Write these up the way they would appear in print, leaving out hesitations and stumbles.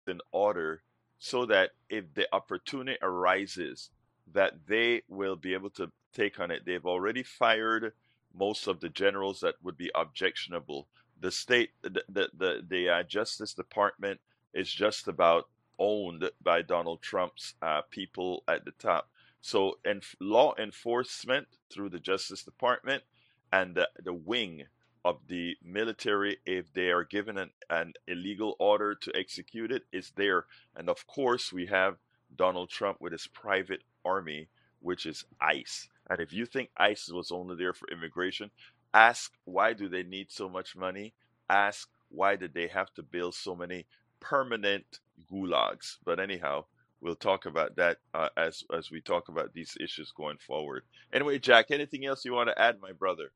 in order so that if the opportunity arises, that they will be able to take on it. They've already fired most of the generals that would be objectionable. The Justice Department is just about owned by Donald Trump's people at the top. So, law enforcement through the Justice Department and the wing of the military, if they are given an illegal order to execute it, is there. And of course, we have Donald Trump with his private army, which is ICE. And if you think ICE was only there for immigration, ask why do they need so much money? Ask why did they have to build so many permanent gulags? But anyhow, we'll talk about that as we talk about these issues going forward. Anyway, Jack, anything else you want to add, my brother?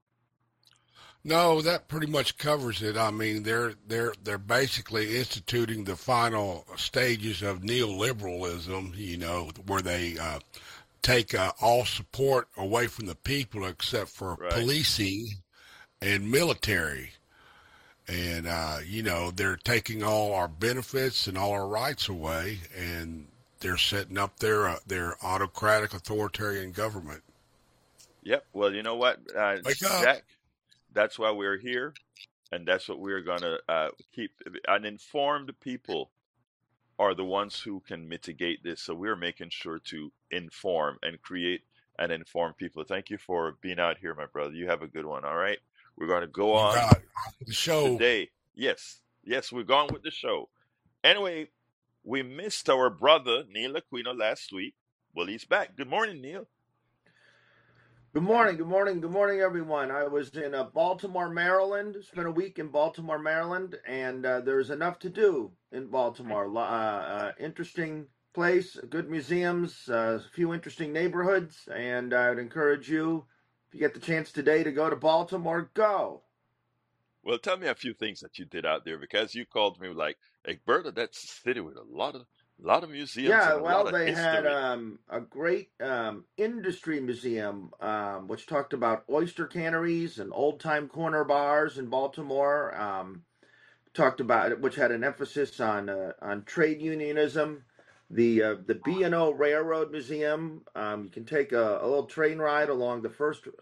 No, that pretty much covers it. I mean, they're basically instituting the final stages of neoliberalism. Where they take all support away from the people except for Right. policing and military. And they're taking all our benefits and all our rights away, and they're setting up their autocratic authoritarian government. Yep. Well, you know what, Wake up! Jack? That's why we're here, and that's what we're going to keep. Uninformed people are the ones who can mitigate this. So we're making sure to inform and create and inform people. Thank you for being out here, my brother. You have a good one. All right. We're going to go You on got it. The show. today. Yes. Yes, we're going with the show. Anyway, we missed our brother, Neil Aquino, last week. Well, he's back. Good morning, Neil. Good morning, good morning, good morning, everyone. I was in Baltimore, Maryland. Spent a week in Baltimore, Maryland, and there's enough to do in Baltimore. Interesting place, good museums, a few interesting neighborhoods, and I'd encourage you, if you get the chance today to go to Baltimore, go. Well, tell me a few things that you did out there because you called me like, Berta, that's a city with a lot of museums Yeah, and a lot well, of they had history. a great industry museum, which talked about oyster canneries and old time corner bars in Baltimore. Talked about it, which had an emphasis on trade unionism. The B&O Railroad Museum. You can take a little train ride along the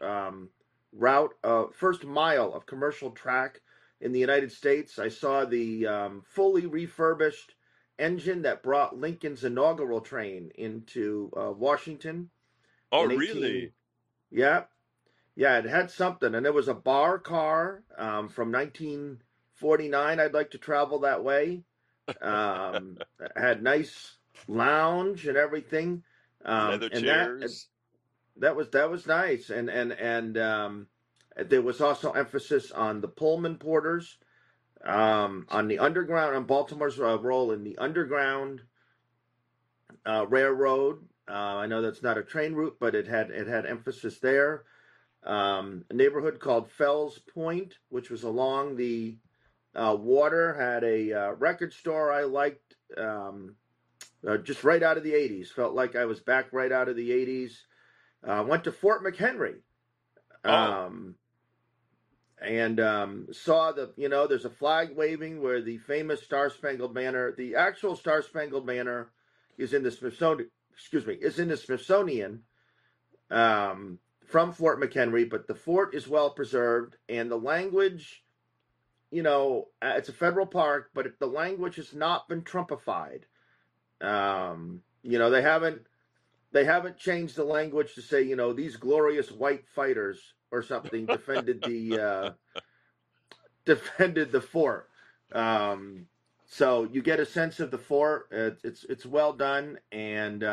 first mile of commercial track in the United States. I saw the fully refurbished engine that brought Lincoln's inaugural train into Washington Oh, in really? 18. Yeah, yeah, it had something, and it was a bar car from 1949. I'd like to travel that way. Had nice lounge and everything, Leather and that chairs. that was nice. And there was also emphasis on the Pullman porters, on the underground, on Baltimore's role in the underground railroad. I know that's not a train route, but it had emphasis there. A neighborhood called Fells Point, which was along the water, had a record store I liked, just right out of the 80s. Felt like I was back right out of the 80s. Went to Fort McHenry, Oh, um, and saw there's a flag waving where the famous Star Spangled Banner, the actual Star Spangled Banner, is in the Smithsonian. Excuse me, is in the Smithsonian, from Fort McHenry, but the fort is well preserved, and the language, it's a federal park, but the language has not been Trumpified. They haven't changed the language to say, these glorious white fighters or something defended the fort. Um, so you get a sense of the fort. It's well done, and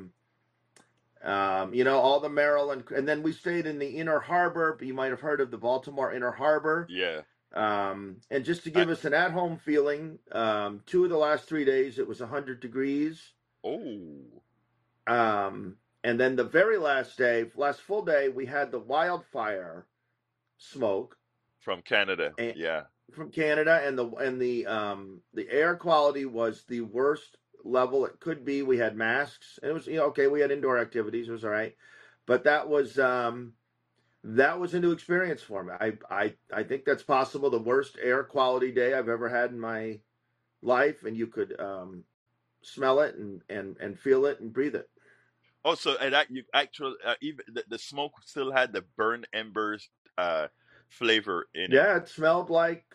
all the Maryland, and then we stayed in the Inner Harbor. You might have heard of the Baltimore Inner Harbor. yeah. And just to I, give us an at-home feeling, 2 of the last 3 days it was 100 degrees. oh, And then the very last day, last full day, we had the wildfire smoke from Canada. and, Yeah. from Canada, and the air quality was the worst level it could be. We had masks, and it was okay. We had indoor activities; it was all right, but that was a new experience for me. I think that's possible the worst air quality day I've ever had in my life, and you could smell it and feel it and breathe it. Also, and that you actually even the smoke still had the burnt embers flavor in it. Yeah, it smelled like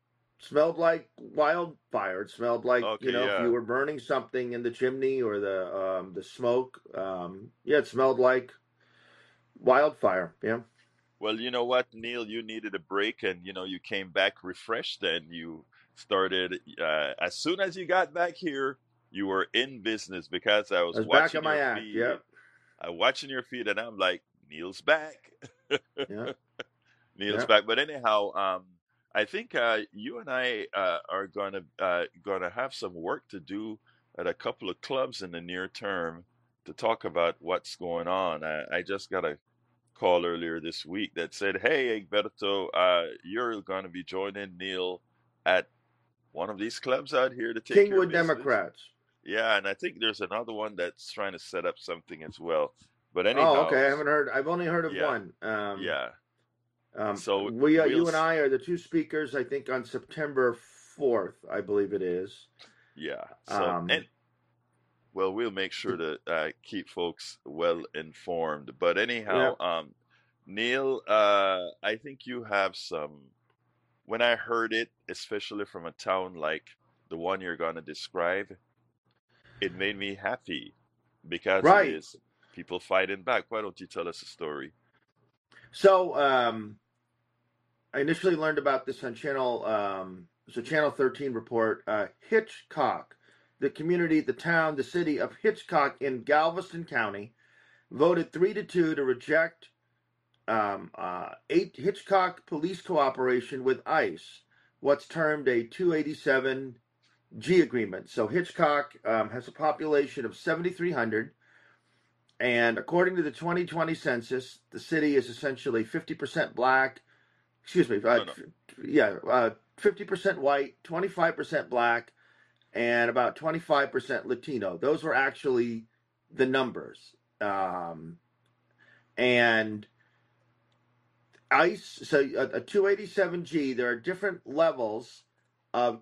wildfire. It smelled like, Okay, if you yeah. were burning something in the chimney or the smoke. Yeah, it smelled like wildfire. Yeah. Well, you know what, Neil, you needed a break, and you came back refreshed, and you started as soon as you got back here, you were in business because I I was was back on watching my your act. feed. Yep. I watching your feed, and I'm like, Neil's back. Yeah. Neil's Yeah. back. But anyhow, I think you and I are gonna have some work to do at a couple of clubs in the near term to talk about what's going on. I just got a call earlier this week that said, "Hey, Egberto, you're gonna be joining Neil at one of these clubs out here to take care of Kingwood business." Democrats. Yeah, and I think there's another one that's trying to set up something as well. But Oh, anyhow, okay. I haven't heard. I've only heard of yeah, one. yeah. So we'll You and I are the two speakers, I think, on September 4th, I believe it is. yeah. So and Um, well, we'll make sure to keep folks well informed. But yeah. anyhow, Neil, I think you have some. When I heard it, especially from a town like the one you're going to describe, it made me happy because it Right. is people fighting back. Why don't you tell us a story? So, I initially learned about this on Channel 13 report. Hitchcock, the community, the town, the city of Hitchcock in Galveston County, voted 3-2 to reject Hitchcock police cooperation with ICE, what's termed a 287G agreement. So Hitchcock has a population of 7,300, and according to the 2020 census, the city is essentially 50% black. Excuse me, No, no. 50% white, 25% black, and about 25% Latino. Those were actually the numbers. And ICE, so a 287G, there are different levels of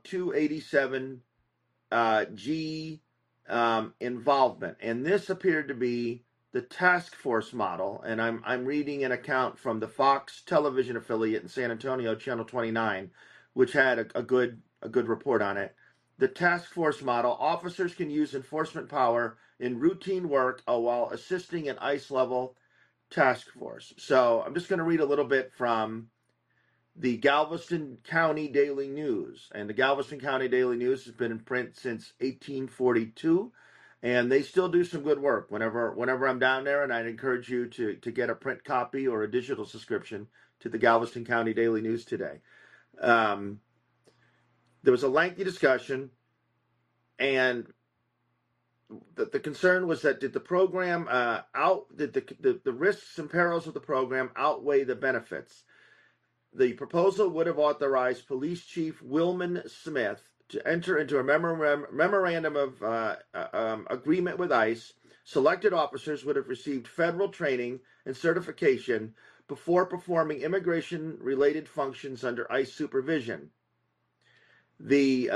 287G involvement, and this appeared to be the task force model. And I'm reading an account from the Fox television affiliate in San Antonio, Channel 29, which had a good report on it. The task force model: officers can use enforcement power in routine work while assisting an ICE level task force. So I'm just going to read a little bit from the Galveston County Daily News. And the Galveston County Daily News has been in print since 1842, and they still do some good work whenever I'm down there. And I'd encourage you to get a print copy or a digital subscription to the Galveston County Daily News today. There was a lengthy discussion, and the concern was that did the program did the risks and perils of the program outweigh the benefits? The proposal would have authorized Police Chief Wilman Smith to enter into a memorandum of agreement with ICE. Selected officers would have received federal training and certification before performing immigration-related functions under ICE supervision. The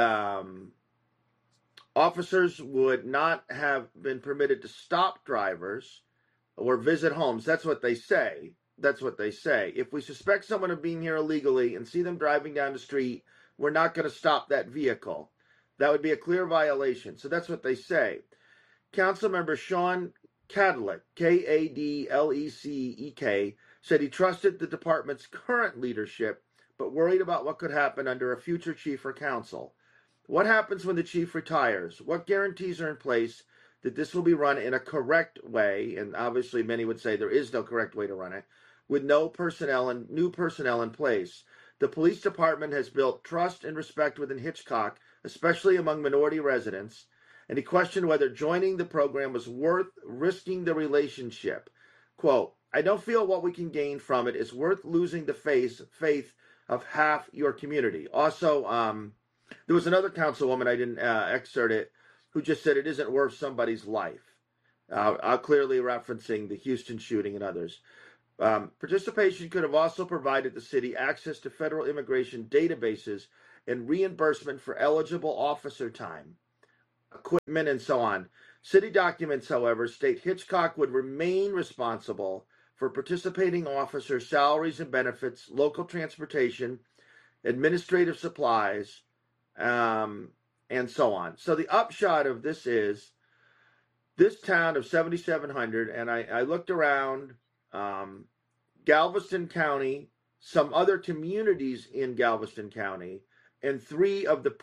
officers would not have been permitted to stop drivers or visit homes. That's what they say. If we suspect someone of being here illegally and see them driving down the street, we're not going to stop that vehicle. That would be a clear violation. So that's what they say. Councilmember Sean Kadlec, Kadlecek, said he trusted the department's current leadership, but worried about what could happen under a future chief or council. What happens when the chief retires? What guarantees are in place that this will be run in a correct way? And obviously many would say there is no correct way to run it, with no personnel and new personnel in place. The police department has built trust and respect within Hitchcock, especially among minority residents, and he questioned whether joining the program was worth risking the relationship. Quote, I don't feel what we can gain from it is worth losing the faith of half your community. Also, there was another councilwoman, I didn't excerpt it, who just said it isn't worth somebody's life, clearly referencing the Houston shooting and others. Participation could have also provided the city access to federal immigration databases and reimbursement for eligible officer time, equipment, and so on. City documents, however, state Hitchcock would remain responsible for participating officers' salaries and benefits, local transportation, administrative supplies, and so on. So the upshot of this is this town of 7,700, and I looked around, Galveston County, some other communities in Galveston County, and three of the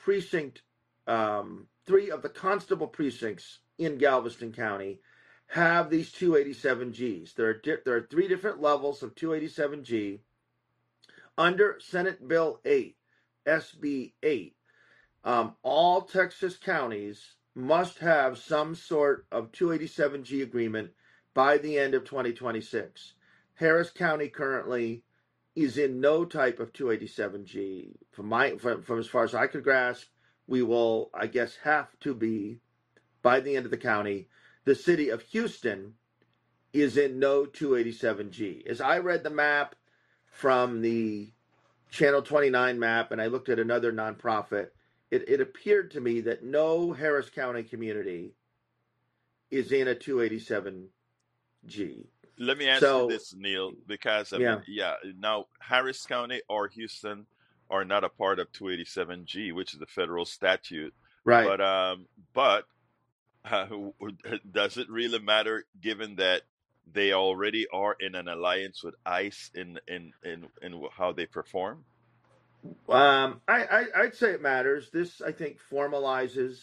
constable precincts in Galveston County have these 287Gs. There are three different levels of 287G under Senate Bill 8, SB 8. All Texas counties must have some sort of 287G agreement by the end of 2026. Harris County currently is in no type of 287G. From as far as I could grasp, we will, I guess, have to be by the end of the county. The city of Houston is in no 287G. As I read the map from the Channel 29 map, and I looked at another nonprofit, it appeared to me that no Harris County community is in a 287G. Let me answer this, Neil, because now Harris County or Houston are not a part of 287G, which is the federal statute. Right. But does it really matter, given that they already are in an alliance with ICE in how they perform? I'd say it matters. This, I think, formalizes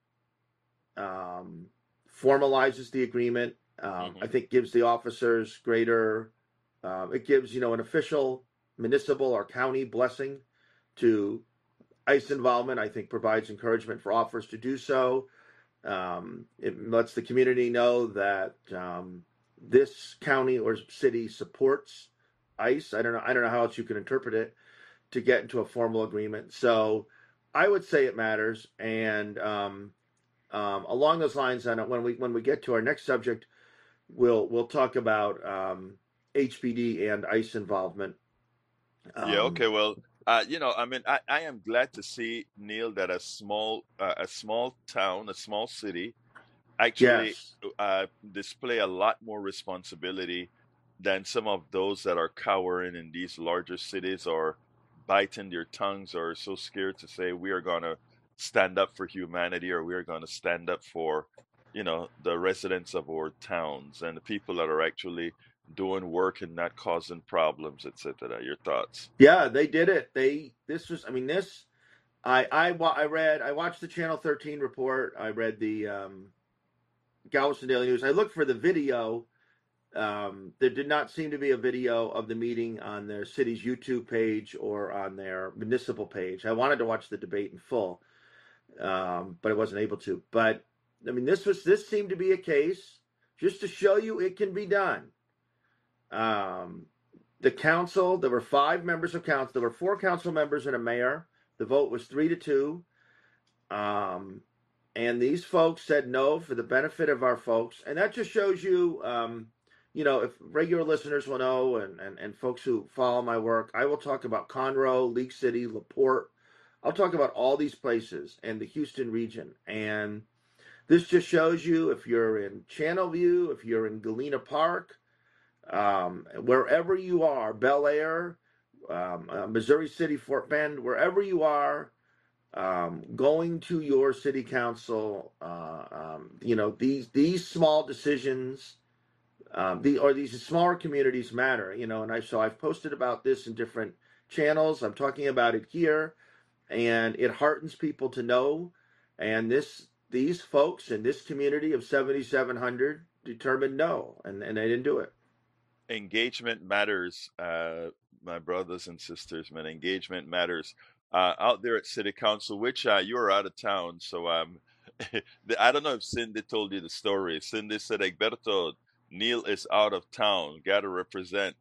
the agreement. I think gives the officers greater. It gives an official municipal or county blessing to ICE involvement. I think provides encouragement for officers to do so. It lets the community know that this county or city supports ICE. I don't know how else you can interpret it to get into a formal agreement. So I would say it matters. And along those lines, and when we get to our next subject, we'll talk about HPD and ICE involvement. Okay. Well, I am glad to see, Neil, that a small town, a small city, actually display a lot more responsibility than some of those that are cowering in these larger cities or biting their tongues or so scared to say we are going to stand up for humanity or we are going to stand up for the residents of our towns and the people that are actually doing work and not causing problems, etc. Your thoughts? Yeah, they did it. I watched the Channel 13 report. I read the Galveston Daily News. I looked for the video. There did not seem to be a video of the meeting on their city's YouTube page or on their municipal page. I wanted to watch the debate in full, but I wasn't able to. But this seemed to be a case just to show you it can be done. The council, there were 5 members of council. There were 4 council members and a mayor. The vote was 3-2. And these folks said no for the benefit of our folks. And that just shows you, if regular listeners will know and folks who follow my work, I will talk about Conroe, League City, LaPorte. I'll talk about all these places and the Houston region. And this just shows you, if you're in Channelview, if you're in Galena Park, wherever you are, Bel Air, Missouri City, Fort Bend, wherever you are, going to your city council, these small decisions, these smaller communities matter, and I've posted about this in different channels. I'm talking about it here, and it heartens people to know. And these folks in this community of 7,700 determined no, and they didn't do it. Engagement matters, my brothers and sisters, man. Engagement matters. Out there at City Council, which you are out of town, so I don't know if Cindy told you the story. Cindy said, Egberto, Neil is out of town, got to represent.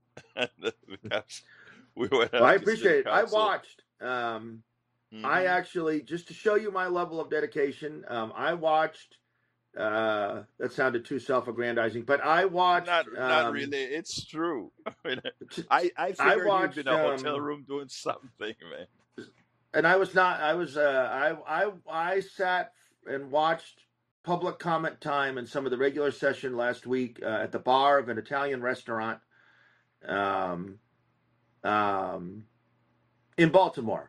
We went I appreciate it. I watched. I actually, just to show you my level of dedication, I watched. That sounded too self-aggrandizing, but I watched. Not really. It's true. I figured you'd be in a hotel room doing something, man. and I was not. I was. I sat and watched public comment time in some of the regular session last week at the bar of an Italian restaurant um, um, in Baltimore.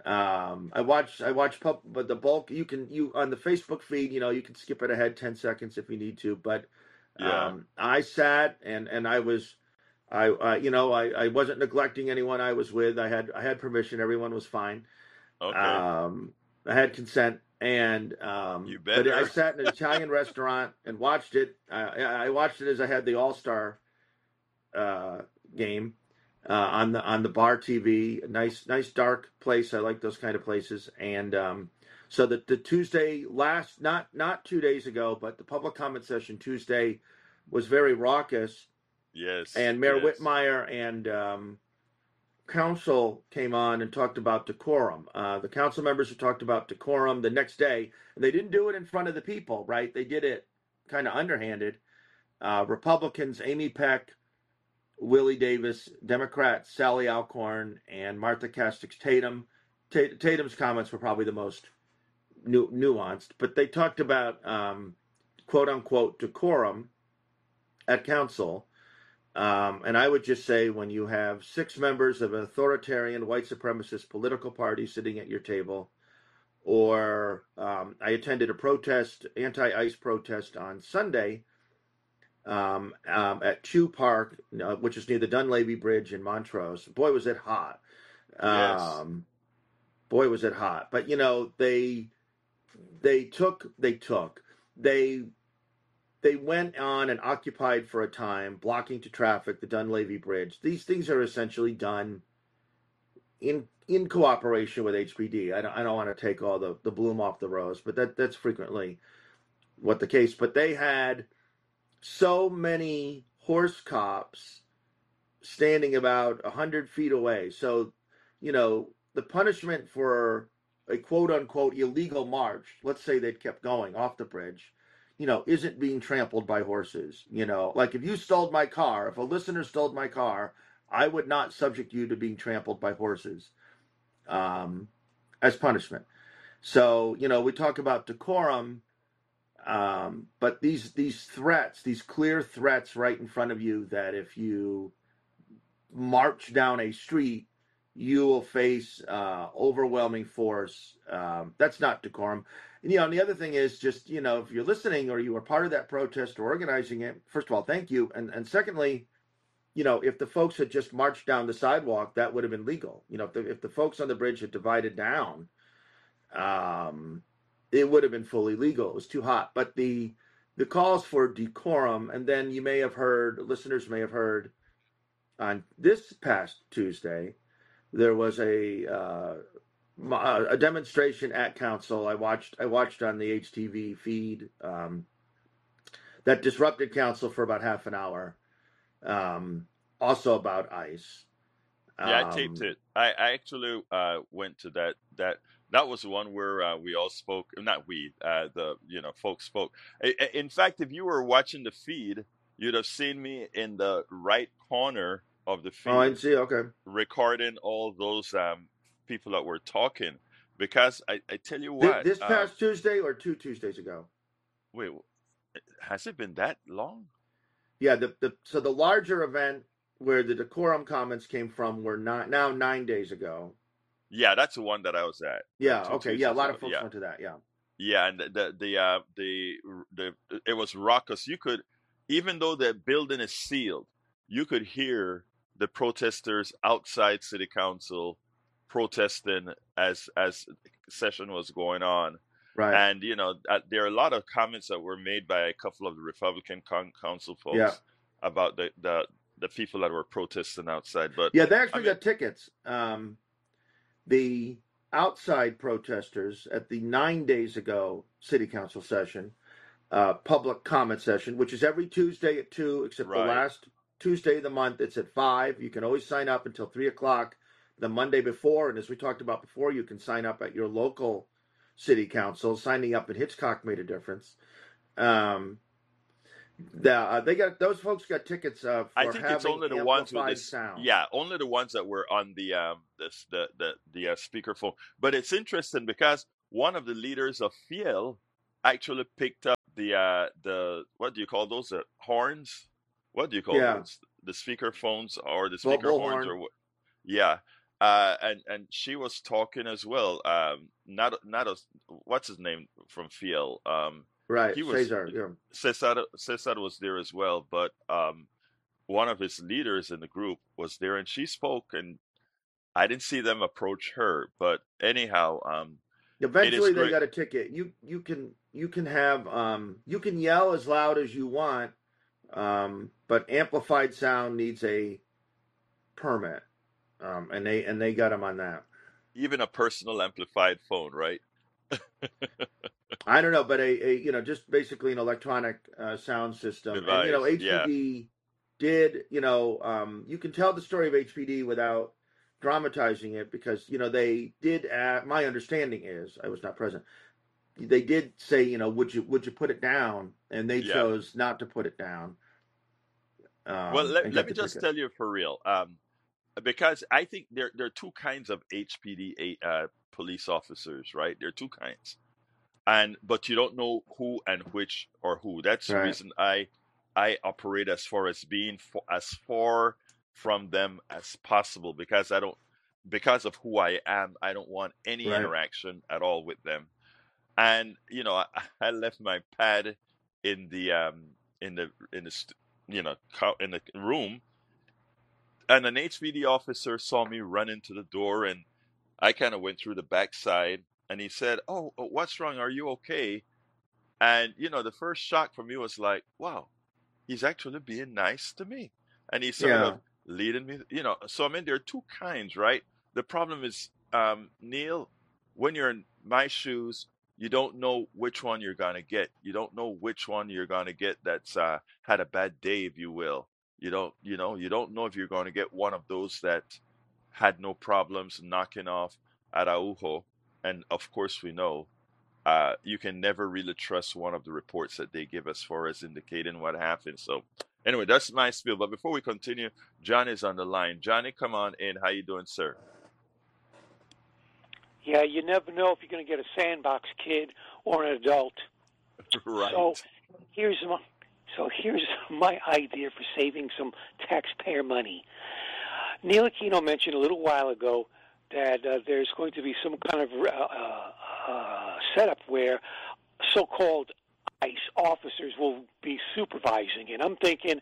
But the bulk you on the Facebook feed. You can skip it ahead 10 seconds if you need to. But Yeah. I sat and I was. I wasn't neglecting anyone I was with. I had permission. Everyone was fine. Okay. I had consent, and You but I better. sat in an Italian restaurant and watched it. I watched it as I had the All Star uh, game on the bar TV. Nice dark place. I like those kind of places. And so the Tuesday not 2 days ago, but the public comment session Tuesday was very raucous. Yes. And Mayor Yes. Whitmire and council came on and talked about decorum. The council members who talked about decorum the next day, and they didn't do it in front of the people, right? They did it kind of underhanded. Republicans, Amy Peck, Willie Davis, Democrats, Sally Alcorn, and Martha Castix Tatum. Tatum's comments were probably the most nuanced, but they talked about quote unquote decorum at council. And I would just say when you have 6 members of an authoritarian white supremacist political party sitting at your table, or I attended a anti-ICE protest on Sunday at Chew Park, which is near the Dunleavy Bridge in Montrose. Boy, was it hot. Yes. Boy, was it hot. But, they went on and occupied for a time, blocking to traffic the Dunleavy Bridge. These things are essentially done in cooperation with HPD. I don't want to take all the bloom off the rose, but that's frequently what the case. But they had so many horse cops standing about 100 feet away. So, the punishment for a quote unquote illegal march, let's say they'd kept going off the bridge, isn't being trampled by horses. Like if you stole my car, if a listener stole my car, I would not subject you to being trampled by horses as punishment. So, we talk about decorum, but these threats, these clear threats right in front of you that if you march down a street, you will face overwhelming force. That's not decorum. And the other thing is just, if you're listening or you were part of that protest or organizing it, first of all, thank you. And secondly, if the folks had just marched down the sidewalk, that would have been legal. If the folks on the bridge had divided down, it would have been fully legal. It was too hot. But the calls for decorum, and then listeners may have heard on this past Tuesday, there was a demonstration at council. I watched on the HTV feed that disrupted council for about half an hour. Also about ICE. Yeah, I taped it. I actually went to that was the one where we all spoke. Not we, the folks spoke. In fact, if you were watching the feed, you'd have seen me in the right corner of the Oh, I feed see. Okay. recording all those people that were talking. Because I tell you what, This past Tuesday or 2 Tuesdays ago? wait, has it been that long? Yeah. So the larger event where the decorum comments came from were now 9 days ago. Yeah, that's the one that I was at. Yeah. 2 Okay. Tuesdays Yeah. A lot ago. of folks Yeah. went to that. Yeah. Yeah, and the it was raucous. You could, even though the building is sealed, you could hear the protesters outside City Council protesting as session was going on. Right. And there are a lot of comments that were made by a couple of the Republican council folks Yeah. about the people that were protesting outside. But Yeah, they actually I mean, got tickets. The outside protesters at the 9 days ago city council session, public comment session, which is every Tuesday at 2, except the right. last Tuesday of the month, it's at 5. You can always sign up until 3 o'clock the Monday before. And as we talked about before, you can sign up at your local city council. Signing up at Hitchcock made a difference. They got those folks got tickets I for think it's having only the ones with amplified this. sound. Yeah, only the ones that were on the speakerphone. But it's interesting because one of the leaders of Fiel actually picked up the what do you call those horns? What do you call Yeah, those? The speaker phones or the speaker horns bullhorn. or what? Yeah, and she was talking as well. Not a what's his name from Fiel. Right, He was Cesar. Yeah. Cesar was there as well, but one of his leaders in the group was there and she spoke and I didn't see them approach her. But anyhow, it is Eventually, they great. got a ticket. You can have you can yell as loud as you want, but amplified sound needs a permit, and they got them on that. Even a personal amplified phone, right? I don't know, but just basically an electronic sound system, and Device. Yeah. HPD did you can tell the story of HPD without dramatizing it because they did. My understanding is I was not present. They did say would you put it down, and they Yeah. chose not to put it down, Well, and let got me the just ticket. tell you for real. Because I think there are two kinds of HPD police officers, right? There are two kinds. And but you don't know who and which or who. That's the Right, reason I operate as far as being as far from them as possible because I don't because of who I am. I don't want any right. interaction at all with them. And I left my pad in the in the in the room, and an HPD officer saw me run into the door, and I kind of went through the backside, and he said, "Oh, what's wrong? Are you okay?" And the first shock for me was like, wow, he's actually being nice to me. And he's sort of Yeah, leading me, So I mean, there are two kinds, right? The problem is, Neil, when you're in my shoes, you don't know which one you're gonna get. You don't know which one you're gonna get that's had a bad day, if you will. You don't know if you're going to get one of those that had no problems knocking off Araujo. And of course, we know you can never really trust one of the reports that they give as far as indicating what happened. So anyway, that's my spiel. But before we continue, John is on the line. Johnny, come on in. How you doing, sir? Yeah, you never know if you're going to get a sandbox kid or an adult. So Right. here's my here's my idea for saving some taxpayer money. Neil Aquino mentioned a little while ago that there's going to be some kind of setup where so-called ICE officers will be supervising, and I'm thinking,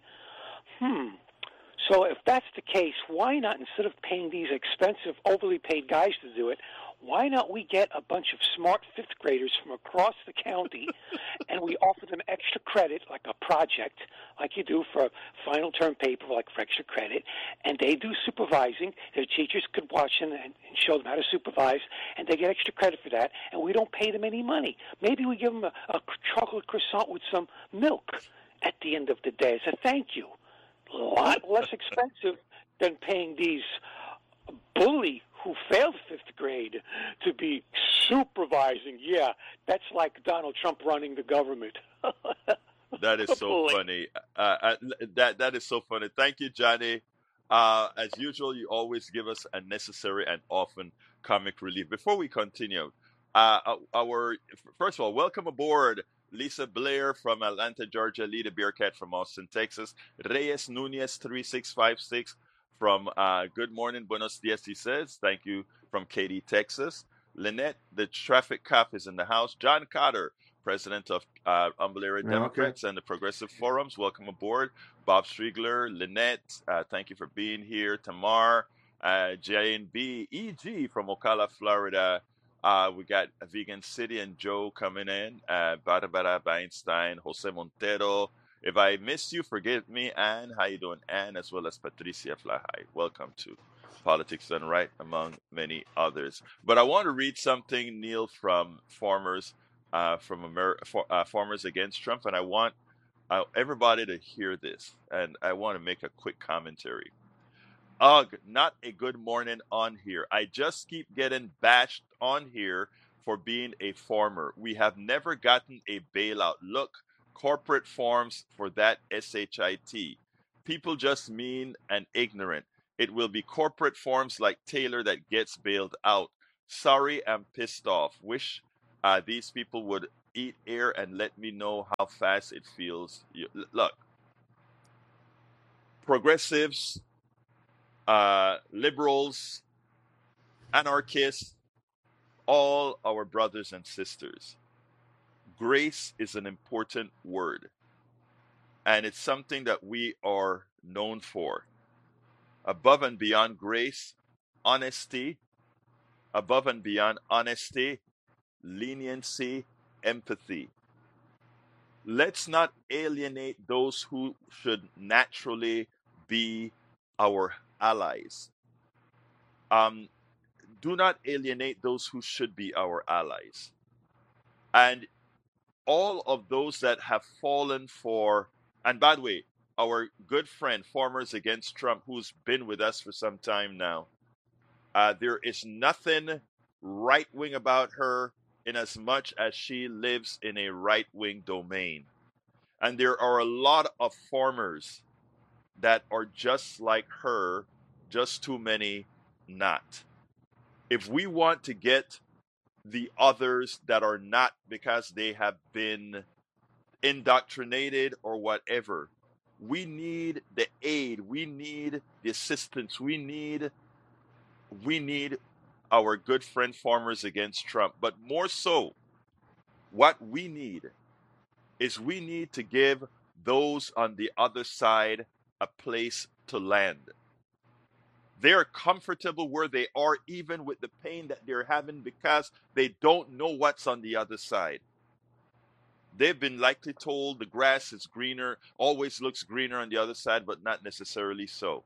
so if that's the case, why not, instead of paying these expensive, overly paid guys to do it, why not we get a bunch of smart fifth graders from across the county and we offer them extra credit, like a project, like you do for a final term paper, like for extra credit, and they do supervising. Their teachers could watch them and show them how to supervise, and they get extra credit for that, and we don't pay them any money. Maybe we give them a chocolate croissant with some milk at the end of the day as a thank you. A lot less expensive than paying these bully who failed fifth grade to be supervising. Yeah, that's like Donald Trump running the government. That is so Bully. funny. That is so funny. Thank you, Johnny. As usual, you always give us a necessary and often comic relief. Before we continue, our first of all, welcome aboard, Lisa Blair from Atlanta, Georgia, Lita Bearcat from Austin, Texas, Reyes Nunez 3656 from Good Morning, Buenos Dias, he says. Thank you from Katy, Texas. Lynette, the traffic cop, is in the house. John Cotter, president of Umbler okay. Democrats and the Progressive Forums. Welcome aboard. Bob Striegler, Lynette, thank you for being here. Tamar, Jane B. E.G. from Ocala, Florida. We got Vegan City and Joe coming in. Barbara Weinstein, Jose Montero. If I missed you, forgive me. Anne, how you doing? Anne, as well as Patricia Flahai. Welcome to Politics Done Right, among many others. But I want to read something, Neil, from Farmers Farmers Against Trump, and I want everybody to hear this, and I want to make a quick commentary. Ugh, not a good morning on here. I just keep getting bashed on here for being a farmer. We have never gotten a bailout. Look, corporate forms for that SHIT. People just mean and ignorant. It will be corporate forms like Taylor that gets bailed out. Sorry, I'm pissed off. Wish these people would eat air and let me know how fast it feels. Look, progressives, liberals, anarchists, all our brothers and sisters. Grace is an important word, and it's something that we are known for. Above and beyond grace, honesty, above and beyond honesty, leniency, empathy. Let's not alienate those who should naturally be our allies. Do not alienate those who should be our allies. And all of those that have fallen for, and by the way, our good friend, Farmers Against Trump, who's been with us for some time now, there is nothing right wing about her in as much as she lives in a right wing domain. And there are a lot of farmers that are just like her, just too many not. If we want to get the others that are not because they have been indoctrinated or whatever, we need the aid, we need the assistance, we need our good friend Farmers Against Trump. But more so, what we need is we need to give those on the other side a place to land. They're comfortable where they are, even with the pain that they're having, because they don't know what's on the other side. They've been likely told the grass is greener, always looks greener on the other side, but not necessarily so.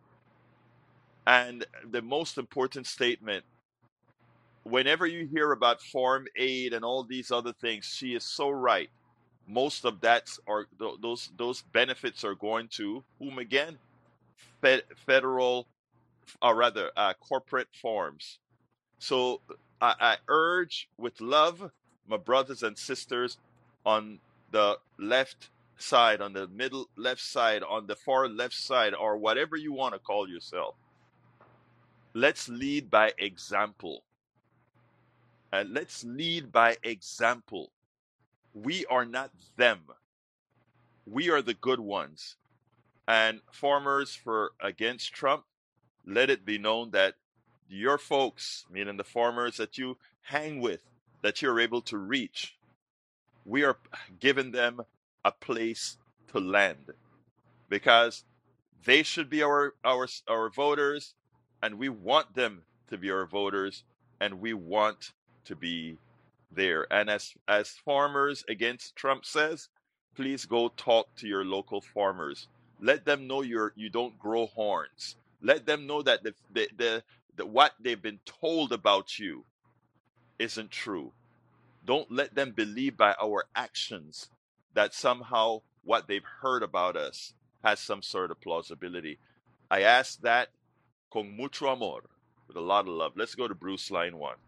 And the most important statement, whenever you hear about farm aid and all these other things, she is so right. Most of those benefits are going to whom again? Federal, or rather, corporate farms. So I urge with love my brothers and sisters on the left side, on the middle left side, on the far left side, or whatever you want to call yourself. Let's lead by example. And let's lead by example. We are not them. We are the good ones. And Farmers for Against Trump, let it be known that your folks, meaning the farmers that you hang with, that you're able to reach, we are giving them a place to land, because they should be our voters, and we want them to be our voters, and we want to be there. And as Farmers Against Trump says, please go talk to your local farmers. Let them know you don't grow horns. Let them know that the what they've been told about you isn't true. Don't let them believe by our actions that somehow what they've heard about us has some sort of plausibility. I ask that con mucho amor, with a lot of love. Let's go to Bruce, line 1.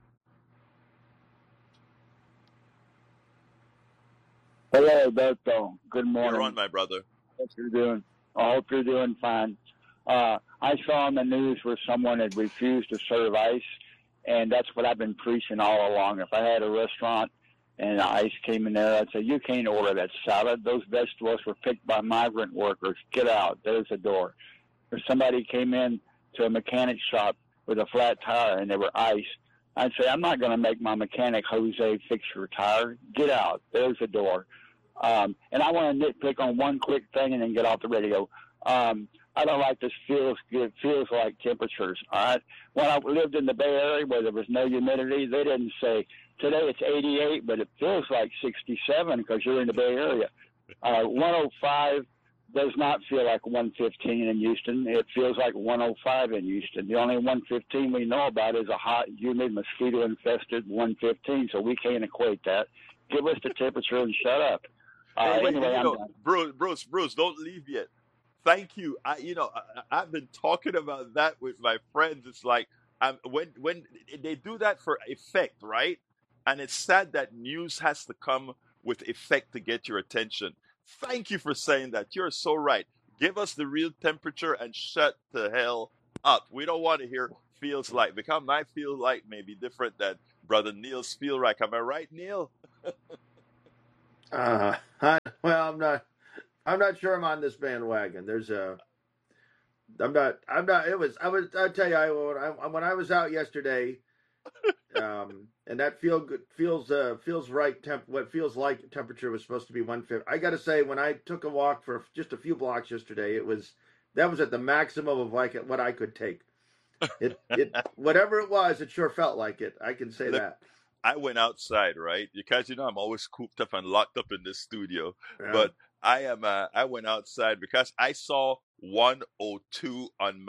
Hello, Alberto. Good morning. You're on, my brother. What you're doing? I hope you're doing fine. I saw on the news where someone had refused to serve ice, and that's what I've been preaching all along. If I had a restaurant and ice came in there, I'd say, you can't order that salad. Those vegetables were picked by migrant workers. Get out. There's the door. If somebody came in to a mechanic shop with a flat tire and they were ice, I'd say, I'm not going to make my mechanic Jose fix your tire. Get out. There's the door. And I want to nitpick on one quick thing and then get off the radio. I don't like this feels like temperatures. All right. When I lived in the Bay Area where there was no humidity, they didn't say today it's 88, but it feels like 67 because you're in the Bay Area. 105 does not feel like 115 in Houston. It feels like 105 in Houston. The only 115 we know about is a hot, humid, mosquito-infested 115, so we can't equate that. Give us the temperature and shut up. Anyway, Bruce, don't leave yet. Thank you. I've been talking about that with my friends. It's like when they do that for effect, right? And it's sad that news has to come with effect to get your attention. Thank you for saying that. You're so right. Give us the real temperature and shut the hell up. We don't want to hear feels like, because my feel like may be different than Brother Neil's feel like. Am I right, Neil? Uh, well, I'm not sure I'm on this bandwagon. I'm not. I'll tell you, when I was out yesterday, and that feels right. What feels like temperature was supposed to be 150. I got to say, when I took a walk for just a few blocks yesterday, that was at the maximum of like what I could take. It whatever it was, it sure felt like it. I can say Look, that. I went outside, right? Because I'm always cooped up and locked up in this studio. Yeah. But I went outside because I saw 102 on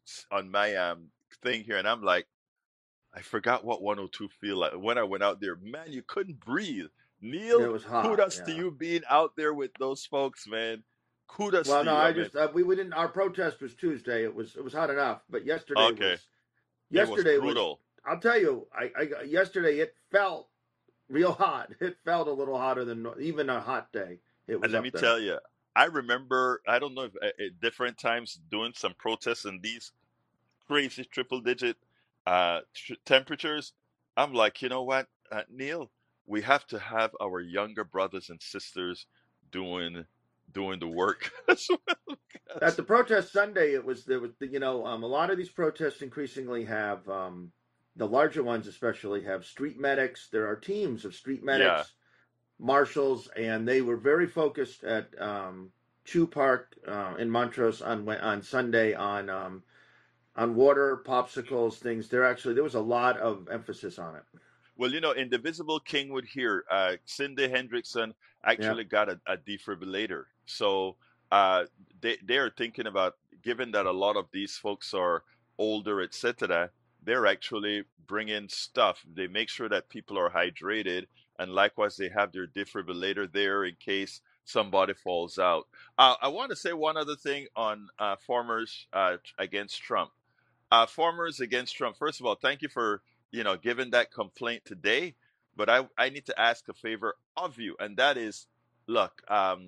my thing here, and I'm like, I forgot what 102 feel like when I went out there. Man, you couldn't breathe. It Neil, was hot. kudos to Yeah. you being out there with those folks, man. Kudos Well, to no, you. I I mean, just we didn't. Our protest was Tuesday. It was hot enough, but okay, it was yesterday was. brutal. I'll tell you, yesterday it felt real hot. It felt a little hotter than even a hot day. It And was let me up there. tell you, I remember, I don't know if at different times doing some protests in these crazy triple digit temperatures. I'm like, you know what, Neil, we have to have our younger brothers and sisters doing the work as well. At the protest Sunday, there was a lot of these protests increasingly have the larger ones especially have street medics. There are teams of street Yeah. medics, marshals, and they were very focused at Chew Park in Montrose on Sunday on water, popsicles, things. There was a lot of emphasis on it. Well, in the Visible Kingwood here, Cindy Hendrickson Yeah. actually got a defibrillator. So they are thinking about, given that a lot of these folks are older, etc., they're actually bringing stuff. They make sure that people are hydrated, and likewise, they have their defibrillator there in case somebody falls out. I want to say one other thing on farmers against Trump. Farmers against Trump. First of all, thank you for giving that complaint today. But I need to ask a favor of you, and that is, look,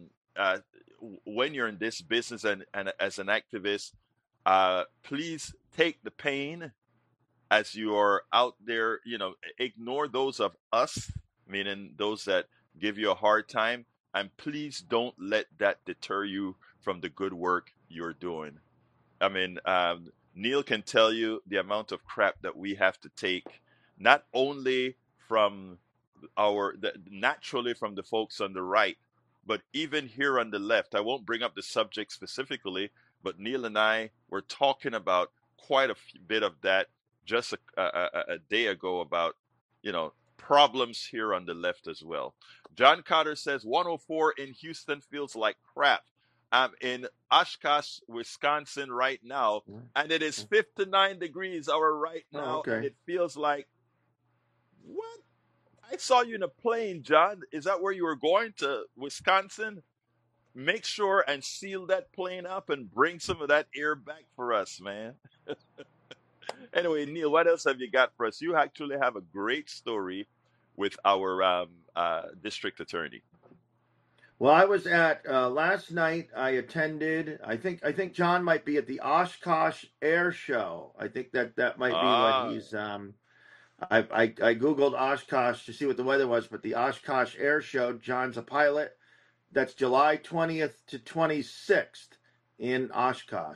when you're in this business and as an activist, please take the pain as you are out there. Ignore those of us, meaning those that give you a hard time, and please don't let that deter you from the good work you're doing. I mean, Neil can tell you the amount of crap that we have to take, not only from naturally from the folks on the right, but even here on the left. I won't bring up the subject specifically, but Neil and I were talking about quite a bit of that just a day ago about, problems here on the left as well. John Cotter says 104 in Houston feels like crap. I'm in Oshkosh, Wisconsin right now, and it is 59 degrees hour right now, okay. and it feels like, what? I saw you in a plane, John. Is that where you were going to, Wisconsin? Make sure and seal that plane up and bring some of that air back for us, man. Anyway, Neil, what else have you got for us? You actually have a great story with our district attorney. Well, I was at last night. I attended. I think John might be at the Oshkosh Air Show. I think that might be what he's. I googled Oshkosh to see what the weather was, but the Oshkosh Air Show. John's a pilot. That's July 20th to 26th in Oshkosh.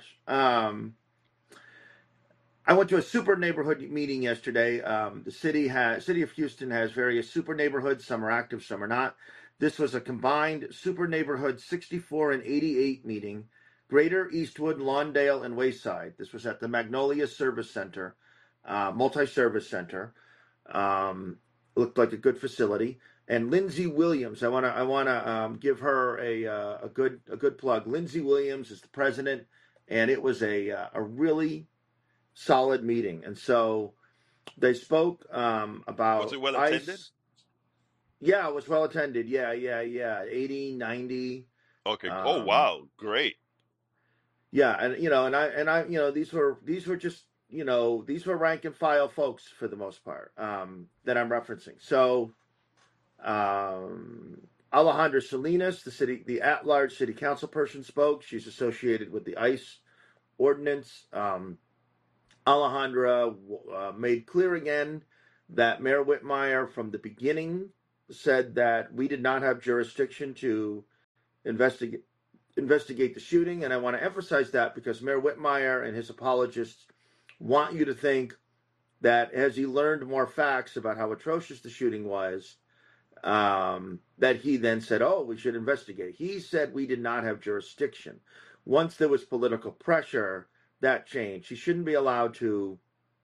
I went to a super neighborhood meeting yesterday. The city of Houston has various super neighborhoods. Some are active, some are not. This was a combined super neighborhood 64 and 88 meeting. Greater Eastwood, Lawndale, and Wayside. This was at the Magnolia Service Center, multi-service center. Looked like a good facility. And Lindsey Williams, I wanna give her a good plug. Lindsey Williams is the president, and it was a really solid meeting. And so they spoke about. Was it well attended? Yeah, it was well attended. Yeah. 80, 90. Okay. Oh wow, great. Yeah, and I these were just these were rank and file folks for the most part that I'm referencing. So Alejandra Salinas, the at-large city council person, spoke. She's associated with the ICE ordinance. Alejandra made clear again that Mayor Whitmire, from the beginning, said that we did not have jurisdiction to investigate the shooting, and I want to emphasize that because Mayor Whitmire and his apologists want you to think that as he learned more facts about how atrocious the shooting was, that he then said, oh, we should investigate. He said we did not have jurisdiction. Once there was political pressure, that changed. He shouldn't be allowed to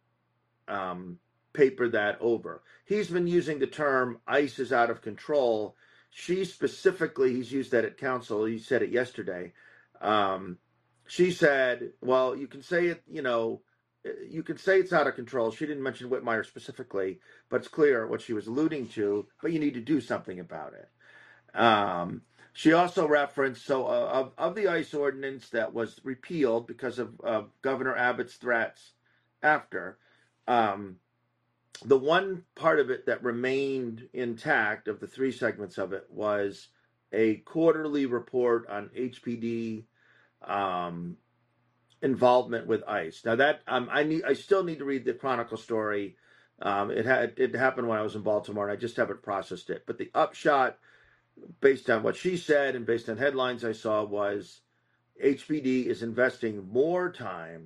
paper that over. He's been using the term ICE is out of control. He's used that at council. He said it yesterday. She said, well, you can say it, you can say it's out of control. She didn't mention Whitmire specifically, but it's clear what she was alluding to, but you need to do something about it. She also referenced, of the ICE ordinance that was repealed because of Governor Abbott's threats after, the one part of it that remained intact of the three segments of it was a quarterly report on HPD involvement with ICE. Now that I still need to read the Chronicle story. It happened when I was in Baltimore, and I just haven't processed it. But the upshot, based on what she said and based on headlines I saw, was HPD is investing more time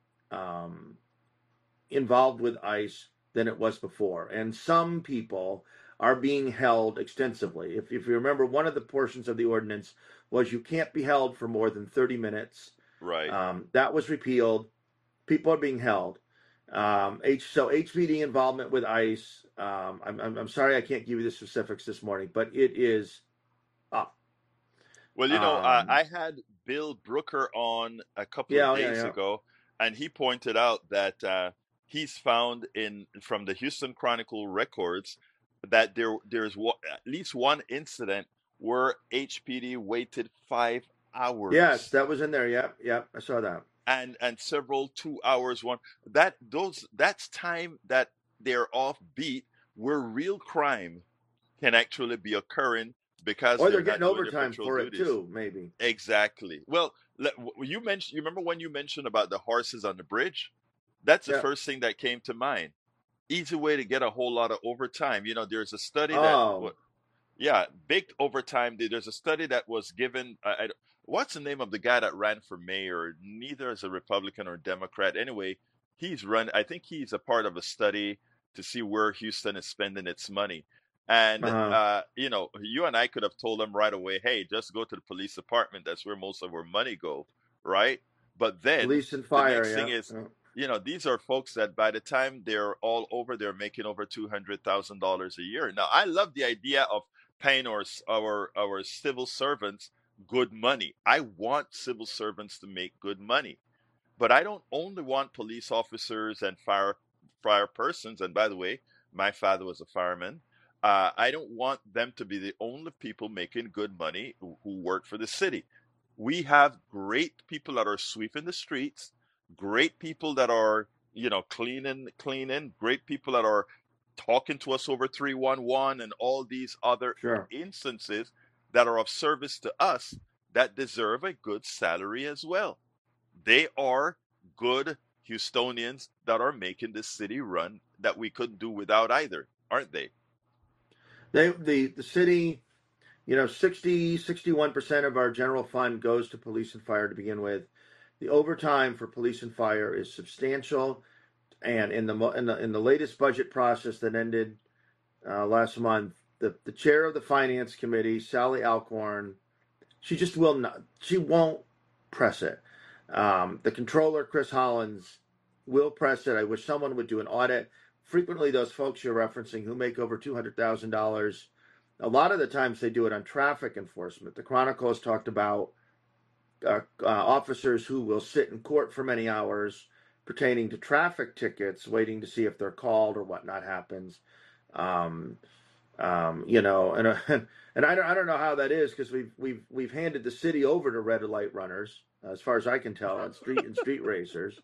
involved with ICE than it was before, and some people are being held extensively. If you remember, one of the portions of the ordinance was you can't be held for more than 30 minutes. Right. That was repealed. People are being held. So HPD involvement with ICE. I'm sorry I can't give you the specifics this morning, but it is up. Well, I had Bill Brooker on a couple of days ago, and he pointed out that he's found from the Houston Chronicle records that there's at least one incident where HPD waited 5 hours. Yes, that was in there. Yep, I saw that. And several 2 hours one. That's time that they're off beat where real crime can actually be occurring because they're getting overtime for duties. It too, maybe. Exactly. Well, you remember when you mentioned about the horses on the bridge? That's the first thing that came to mind. Easy way to get a whole lot of overtime. There's a study big overtime. There's a study that was given. What's the name of the guy that ran for mayor? Neither is a Republican or Democrat. Anyway, I think he's a part of a study to see where Houston is spending its money. And, you and I could have told them right away, hey, just go to the police department. That's where most of our money go, right? But then police and fire, the next thing is, these are folks that by the time they're all over, they're making over $200,000 a year. Now, I love the idea of paying our civil servants good money. I want civil servants to make good money. But I don't only want police officers and fire persons. And by the way, my father was a fireman. I don't want them to be the only people making good money who work for the city. We have great people that are sweeping the streets, great people that are, cleaning, great people that are talking to us over 311 and all these other instances that are of service to us that deserve a good salary as well. They are good Houstonians that are making this city run that we couldn't do without either, aren't they? The city, 61% of our general fund goes to police and fire to begin with. The overtime for police and fire is substantial, and in the latest budget process that ended last month, the chair of the finance committee, Sally Alcorn, she just will not. She won't press it. The controller, Chris Hollins, will press it. I wish someone would do an audit. Frequently, those folks you're referencing who make over $200,000, a lot of the times they do it on traffic enforcement. The Chronicle has talked about officers who will sit in court for many hours pertaining to traffic tickets, waiting to see if they're called or whatnot happens. And I don't know how that is because we've handed the city over to red light runners, as far as I can tell, on street racers.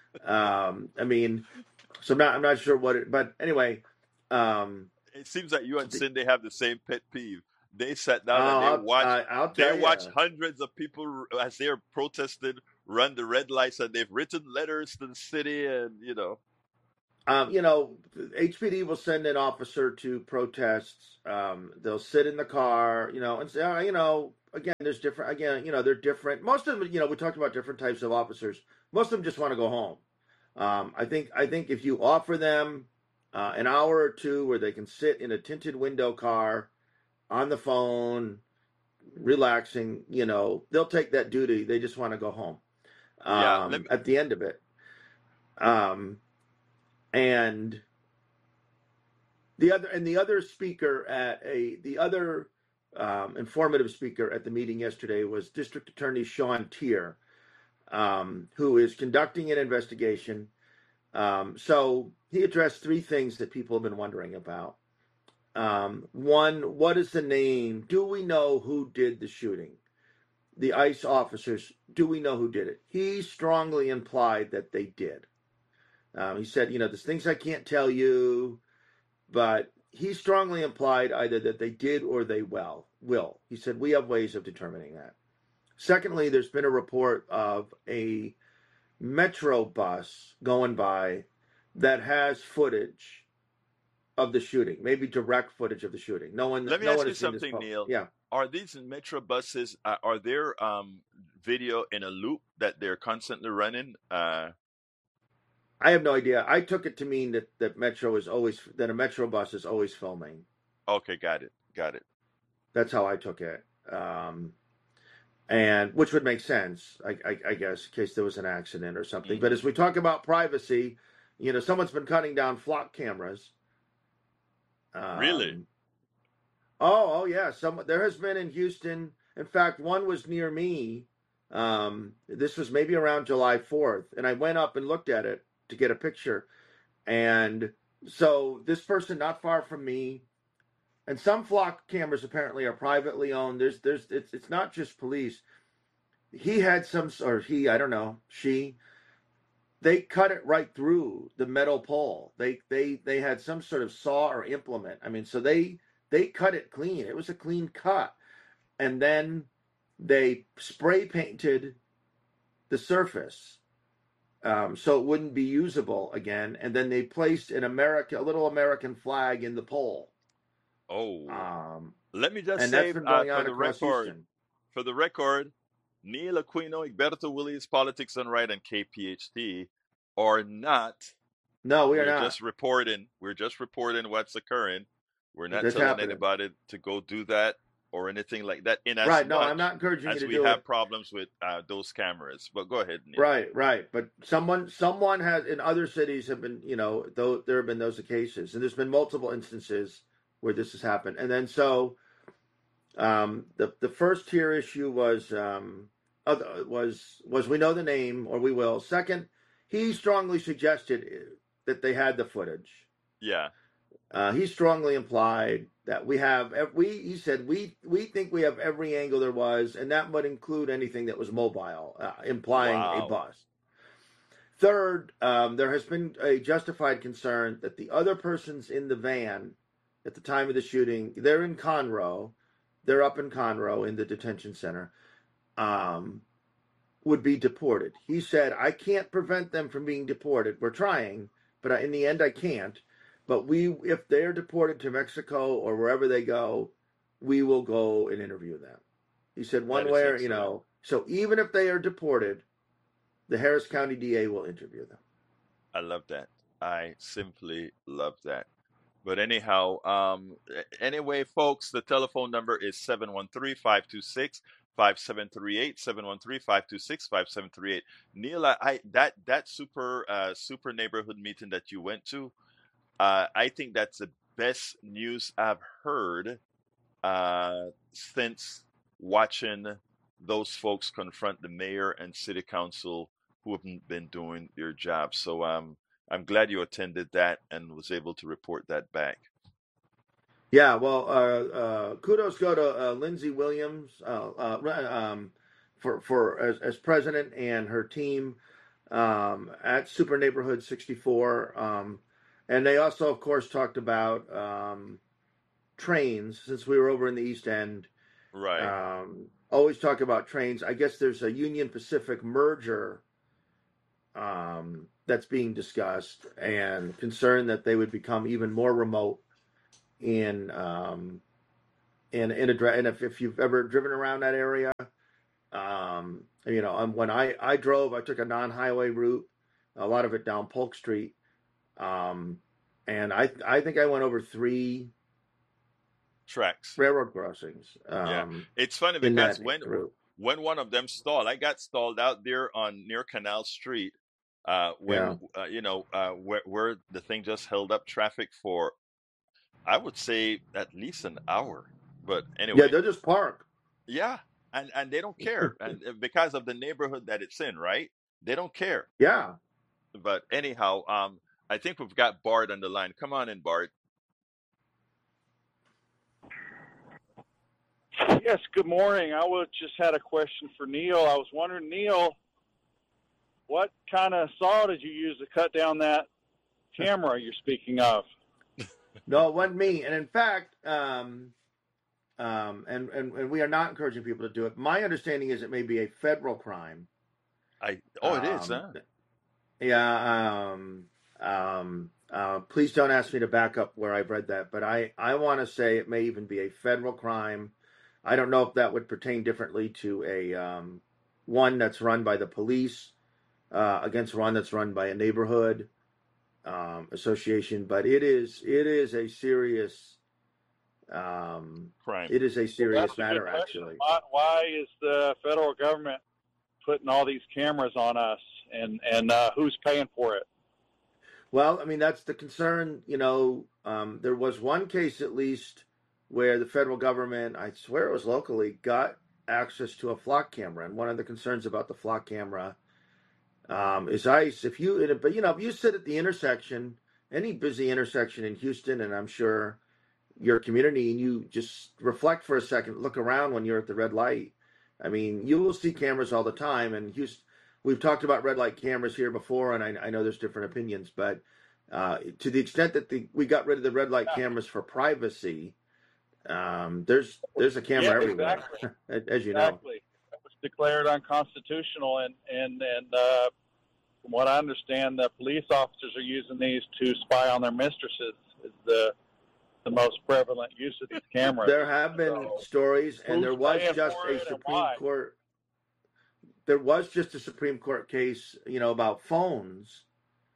So I'm not sure but anyway. It seems that you and Cindy have the same pet peeve. They sat Oh, down and I'll they tell watched you. hundreds of people as they're protested run the red lights, and they've written letters to the city, and HPD will send an officer to protests. They'll sit in the car, and say, again, there's different. Again, they're different. Most of them, we talked about different types of officers. Most of them just want to go home. I think if you offer them an hour or two where they can sit in a tinted window car on the phone, relaxing, they'll take that duty. They just want to go home. yeah. At the end of it. And the other speaker the other informative speaker at the meeting yesterday was District Attorney Sean Tier, who is conducting an investigation. So he addressed three things that people have been wondering about. One, what is the name? Do we know who did the shooting? The ICE officers, do we know who did it? He strongly implied that they did. He said, there's things I can't tell you, but he strongly implied either that they did or they will. He said, we have ways of determining that. Secondly, there's been a report of a Metro bus going by that has footage of the shooting, maybe direct footage of the shooting. Let me ask you something, Neil. Yeah. Are these Metro buses? Are there video in a loop that they're constantly running? I have no idea. I took it to mean that a Metro bus is always filming. Okay, got it. That's how I took it, and which would make sense, I guess, in case there was an accident or something. But as we talk about privacy, someone's been cutting down flock cameras. Really? Oh yeah. There has been in Houston. In fact, one was near me. This was maybe around July 4th, and I went up and looked at it to get a picture. And so this person not far from me, and some flock cameras apparently are privately owned. It's not just police. He had I don't know, they cut it right through the metal pole. They had some sort of saw or implement. I mean, so they cut it clean. It was a clean cut. And then they spray painted the surface so it wouldn't be usable again. And then they placed a little American flag in the pole. Oh. Let me just and say that's been going on for the record, Neil Aquino, Egberto Willies, Politics Done Right, and KPHT are not. No, we are not. We're just reporting what's occurring. We're not That's telling happening. anybody to go do that or anything like that. Right. No, I'm not encouraging you to do it. As we have problems with those cameras. But go ahead, Neil. Right. But someone has, in other cities have been, though there have been those cases, and there's been multiple instances where this has happened. And then so the first tier issue was we know the name, or we will. Second, he strongly suggested that they had the footage. Yeah. He strongly implied that he said we think we have every angle there was, and that would include anything that was mobile, implying a bus. Third, there has been a justified concern that the other persons in the van at the time of the shooting, they're up in Conroe in the detention center, would be deported. He said, I can't prevent them from being deported. We're trying, but in the end I can't. But if they're deported to Mexico or wherever they go, we will go and interview them. He said one way or, so even if they are deported, the Harris County DA will interview them. I love that. I simply love that. But anyhow, anyway, folks, the telephone number is 713-526-5738, 713-526-5738. Neil, that super neighborhood meeting that you went to, I think that's the best news I've heard since watching those folks confront the mayor and city council who haven't been doing their job. So I'm glad you attended that and was able to report that back. Yeah, well, kudos go to Lindsey Williams for as president and her team at Super Neighborhood 64. And they also, of course, talked about trains, since we were over in the East End. Right. Always talk about trains. I guess there's a Union Pacific merger that's being discussed, and concerned that they would become even more remote in if you've ever driven around that area, when I drove, I took a non-highway route, a lot of it down Polk Street, and I think I went over 3 Tracks. railroad crossings. Yeah. It's funny in because that route. when one of them stalled, I got stalled out there on near Canal Street. Where the thing just held up traffic for, I would say, at least an hour. But anyway, Yeah, they'll just park. yeah, and they don't care, and because of the neighborhood that it's in, right? They don't care. Yeah. But anyhow, I think we've got Bart on the line. Come on in, Bart. Yes, good morning. I just had a question for Neil. I was wondering, Neil, what kind of saw did you use to cut down that camera you're speaking of? No, it wasn't me. And in fact, and we are not encouraging people to do it. My understanding is it may be a federal crime. It is, huh? Yeah. Please don't ask me to back up where I've read that, but I want to say it may even be a federal crime. I don't know if that would pertain differently to a one that's run by the police against one that's run by a neighborhood association, but it is a serious crime. It is a serious That's a matter, good question. actually. Why is the federal government putting all these cameras on us, and who's paying for it? Well, I mean, that's the concern. There was one case, at least, where the federal government, I swear it was locally, got access to a flock camera. And one of the concerns about the flock camera is ICE. If you sit at the intersection, any busy intersection in Houston, and I'm sure your community, and you just reflect for a second, look around when you're at the red light. I mean, you will see cameras all the time. And Houston, we've talked about red light cameras here before, and I know there's different opinions, but to the extent that we got rid of the red light cameras for privacy, there's a camera everywhere, exactly. as you know. Exactly. It was declared unconstitutional, and from what I understand, the police officers are using these to spy on their mistresses. Is the most prevalent use of these cameras. There have been stories, and there was just a Supreme Court. There was just a Supreme Court case, about phones,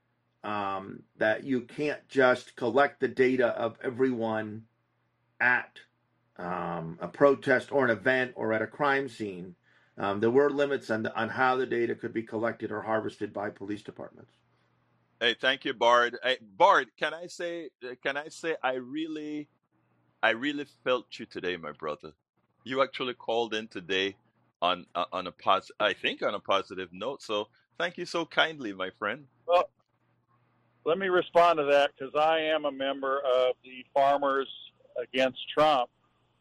that you can't just collect the data of everyone at a protest or an event or at a crime scene. There were limits on how the data could be collected or harvested by police departments. Hey, thank you, Bart. Hey, Bart, can I say I really felt you today, my brother. You actually called in today on a positive note. So thank you so kindly, my friend. Well, let me respond to that, because I am a member of the Farmers Against Trump.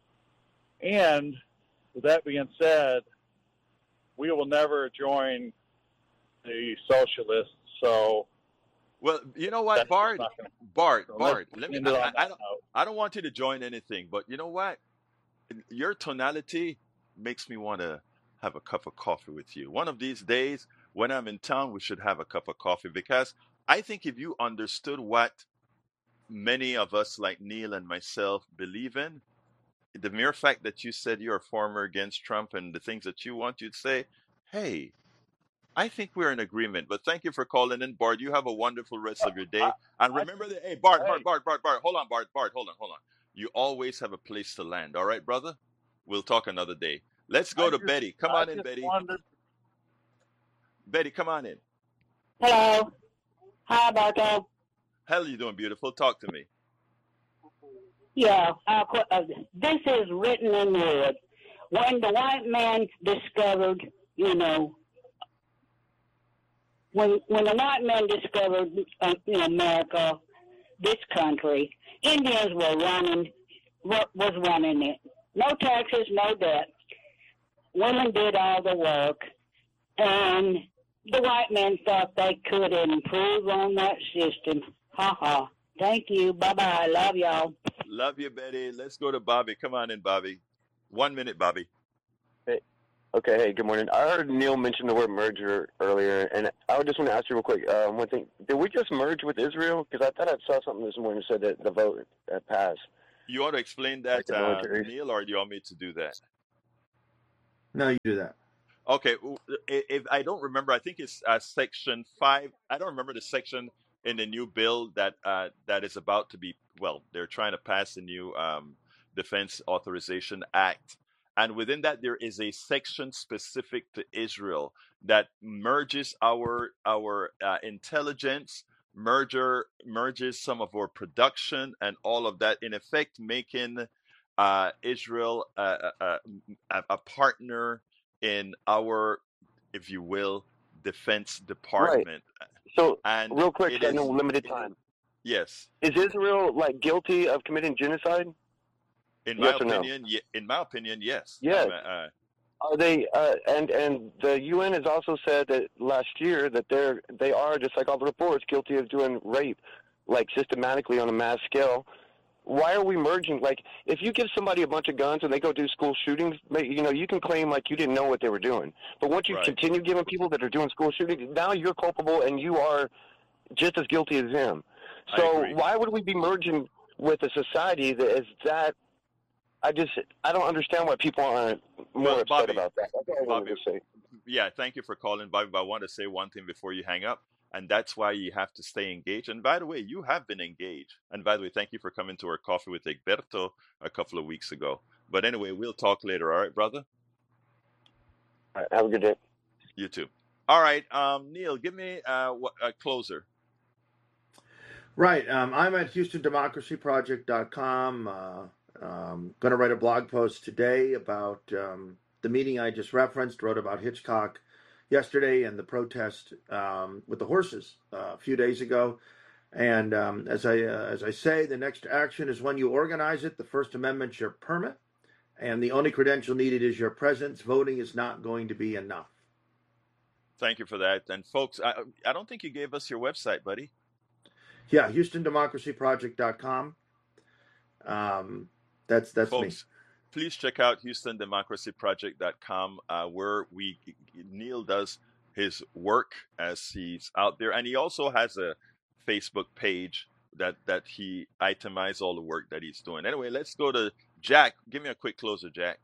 And with that being said, we will never join the socialists. So, well, you know what, Bart, let me. I don't want you to join anything, but you know what? Your tonality makes me want to have a cup of coffee with you. One of these days, when I'm in town, we should have a cup of coffee, because I think if you understood what many of us, like Neil and myself, believe in, the mere fact that you said you're a farmer against Trump and the things that you want, you'd say, hey, I think we're in agreement. But thank you for calling in, Bart. You have a wonderful rest of your day. And remember that, hey, Bart, hold on, Bart, hold on. You always have a place to land. All right, brother? We'll talk another day. Let's go to Betty. Come on in, Betty. Betty, come on in. Hello. Hi, Barto. How are you doing, beautiful? Talk to me. Yeah, this is written in wood. When the white man discovered, when the white man discovered, America, this country, Indians was running it. No taxes, no debt. Women did all the work, and the white men thought they could improve on that system. Ha ha. Thank you. Bye bye. Love y'all. Love you, Betty. Let's go to Bobby. Come on in, Bobby. 1 minute, Bobby. Hey, okay. Hey, good morning. I heard Neil mention the word merger earlier, and I just want to ask you real quick one thing. Did we just merge with Israel? Because I thought I saw something this morning that said that the vote passed. You want to explain that, Like the military. Neil, or do you want me to do that? No, you do that. Okay, if I don't remember, I think it's section 5. I don't remember the section in the new bill that that is about to be. Well, they're trying to pass the new Defense Authorization Act, and within that there is a section specific to Israel that merges our intelligence, merges some of our production and all of that, in effect making Israel a partner in our, if you will, defense department. Right. So, And real quick, it I know is, limited time. yes, Is Israel like guilty of committing genocide? in my Yes or no? opinion, yes. Yes. Are they? And the UN has also said that last year that they are, just like all the reports, guilty of doing rape, like systematically on a mass scale. Why are we merging? Like, if you give somebody a bunch of guns and they go do school shootings, you can claim like you didn't know what they were doing. But once you Right. continue giving people that are doing school shootings, now you're culpable and you are just as guilty as them. I So agree. why would we be merging with a society that is that? I don't understand why people aren't more Well, upset Bobby, about that. That's all I wanted Bobby, to say. yeah, thank you for calling, Bobby. But I want to say one thing before you hang up, and that's why you have to stay engaged. And by the way, you have been engaged. And by the way, thank you for coming to our coffee with Egberto a couple of weeks ago. But anyway, we'll talk later. All right, brother? All right, have a good day. You too. All right, Neil, give me a closer. Right. I'm at HoustonDemocracyProject.com. Going to write a blog post today about the meeting I just referenced. Wrote about Hitchcock yesterday and the protest with the horses a few days ago. And as I say, the next action is when you organize it. The First Amendment's your permit, and the only credential needed is your presence. Voting is not going to be enough. Thank you for that. And folks, I don't think you gave us your website, buddy. Yeah, HoustonDemocracyProject.com. That's me. Folks, please check out HoustonDemocracyProject.com, where Neil does his work as he's out there, and he also has a Facebook page that he itemizes all the work that he's doing. Anyway, let's go to Jack. Give me a quick closer, Jack.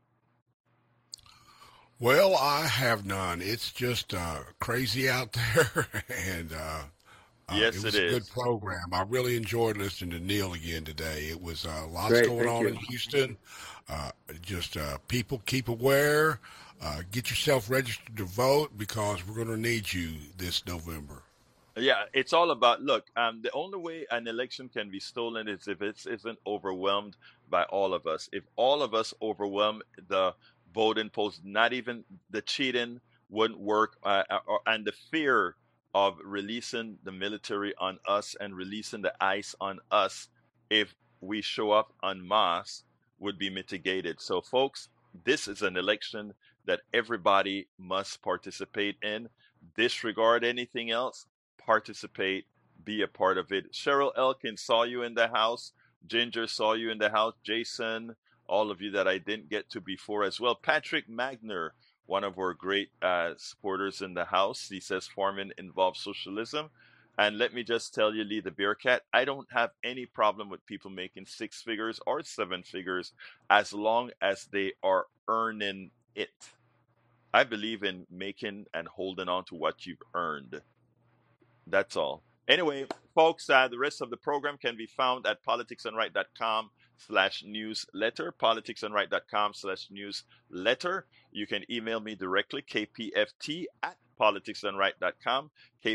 Well, I have none. It's just crazy out there, and Yes, it was it a good is. program. I really enjoyed listening to Neil again today. It was lots Great, going thank on in you. Houston. Just people keep aware. Get yourself registered to vote because we're going to need you this November. Yeah, it's all about, look, the only way an election can be stolen is if it isn't overwhelmed by all of us. If all of us overwhelm the voting polls, not even the cheating wouldn't work, and the fear of releasing the military on us and releasing the ICE on us if we show up en masse would be mitigated. So, folks, this is an election that everybody must participate in. Disregard anything else. Participate, be a part of it. Cheryl Elkin saw you in the house. Ginger saw you in the house. Jason, all of you that I didn't get to before as well. Patrick Magner, one of our great supporters in the house. He says farming involves socialism. And let me just tell you, Lee the Bearcat, I don't have any problem with people making 6 figures or 7 figures as long as they are earning it. I believe in making and holding on to what you've earned. That's all. Anyway, folks, the rest of the program can be found at politicsandright.com/newsletter, politicsandright.com/newsletter. You can email me directly, kpft@politicsandright.com,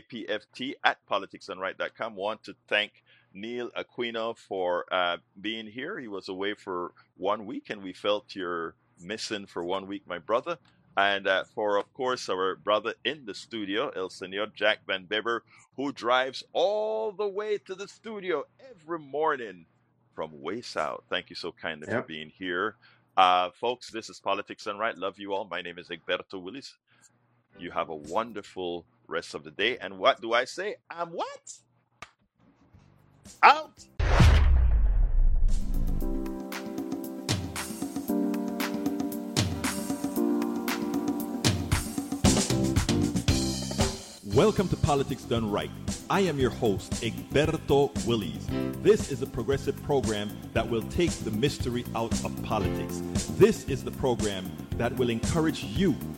kpft@politicsandright.com. Want to thank Neil Aquino for being here. He was away for 1 week, and we felt you're missing for 1 week, my brother. And for, of course, our brother in the studio, El Senor Jack Van Beber, who drives all the way to the studio every morning from way south. Thank you so kindly for Yep. being here. Folks, this is Politics and Right. Love you all. My name is Egberto Willis. You have a wonderful rest of the day. And what do I say? I'm what? Out! Welcome to Politics Done Right. I am your host, Egberto Willies. This is a progressive program that will take the mystery out of politics. This is the program that will encourage you